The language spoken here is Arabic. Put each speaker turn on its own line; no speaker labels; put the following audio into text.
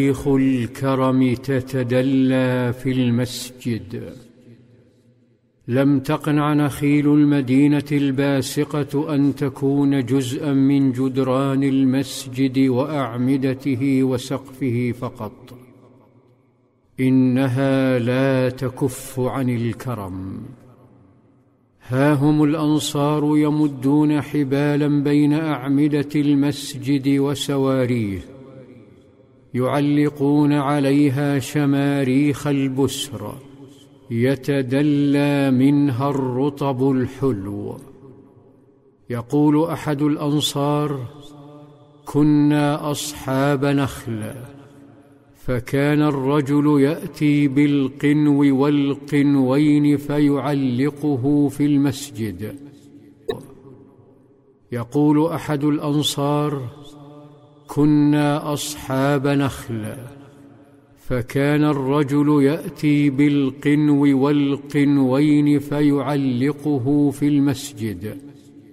شيخ الكرم تتدلى في المسجد. لم تقنع نخيل المدينة الباسقة أن تكون جزءا من جدران المسجد وأعمدته وسقفه فقط، إنها لا تكف عن الكرم. ها هم الأنصار يمدون حبالا بين أعمدة المسجد وسواريه، يعلقون عليها شماريخ البسر يتدلى منها الرطب الحلو. يقول أحد الأنصار: كنا أصحاب نخل، فكان الرجل يأتي بالقنو والقنوين فيعلقه في المسجد. يقول أحد الأنصار: كنا أصحاب نخل، فكان الرجل يأتي بالقنو والقنوين فيعلقه في المسجد.